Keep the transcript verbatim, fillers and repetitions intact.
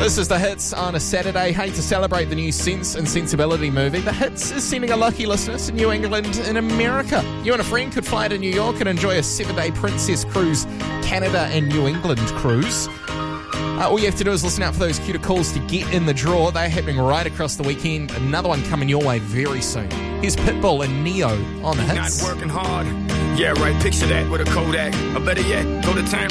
This is The Hits on a Saturday. Hey, to celebrate the new Sense and Sensibility movie, The Hits is sending a lucky listener to New England in America. You and a friend could fly to New York and enjoy a seven-day Princess Cruise Canada and New England cruise. Uh, all you have to do is listen out for those cuter calls to get in the draw. They're happening right across the weekend. Another one coming your way very soon. Here's Pitbull and Neo on The Hits. Not working hard. Yeah, right. Picture that with a Kodak. Or better yet, go to town.